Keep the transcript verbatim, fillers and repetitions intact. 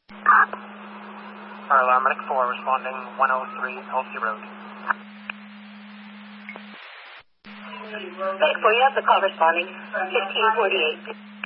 Paramedic four responding one oh three Elsie Road. Medic four, you have the call responding fifteen forty-eight.